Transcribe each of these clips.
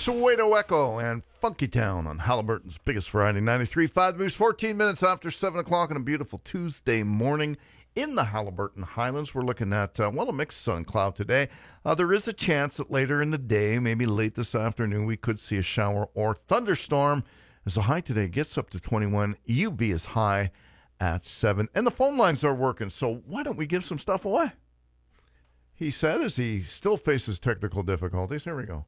Soweto Echo and Funky Town on Halliburton's biggest Friday, 93.5 Moose, 14 minutes after 7 o'clock on a beautiful Tuesday morning in the Halliburton Highlands. We're looking at, a mixed sun cloud today. There is a chance that later in the day, maybe late this afternoon, we could see a shower or thunderstorm as the high today gets up to 21. UV is high at 7. And the phone lines are working, so why don't we give some stuff away? He said as he still faces technical difficulties. Here we go.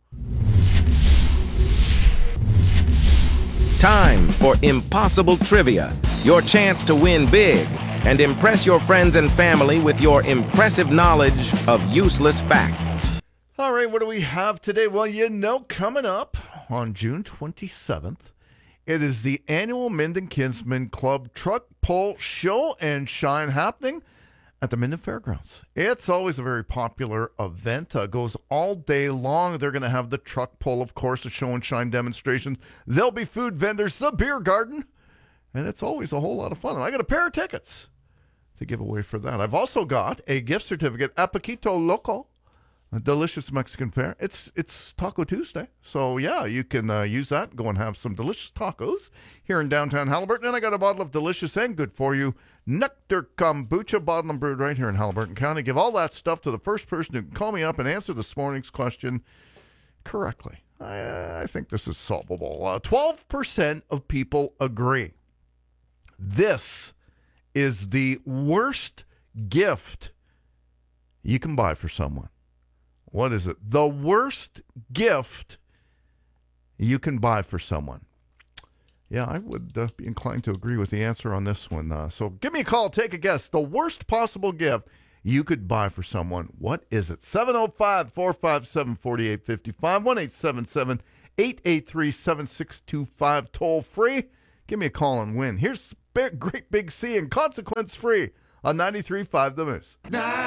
Time for Impossible Trivia, your chance to win big and impress your friends and family with your impressive knowledge of useless facts. All right, what do we have today? Well, coming up on June 27th, it is the annual Minden Kinsman Club Truck Pull Show and Shine happening at the Minden Fairgrounds. It's always a very popular event. Goes all day long. They're going to have the truck pull, of course, the show and shine demonstrations. There'll be food vendors, the beer garden, and it's always a whole lot of fun. And I got a pair of tickets to give away for that. I've also got a gift certificate at Paquito Loco, a delicious Mexican fare. It's Taco Tuesday, so yeah, you can use that. Go and have some delicious tacos here in downtown Halliburton. And I got a bottle of delicious and good for you Nectar Kombucha, bottled and brewed right here in Halliburton County. Give all that stuff to the first person who can call me up and answer this morning's question correctly. I think this is solvable. 12% of people agree this is the worst gift you can buy for someone. What is it? The worst gift you can buy for someone. Yeah, I would be inclined to agree with the answer on this one. So give me a call. Take a guess. The worst possible gift you could buy for someone. What is it? 705-457-4855. 1-877-883-7625. Toll free. Give me a call and win. Here's Great Big C and Consequence Free on 93.5 The Moose.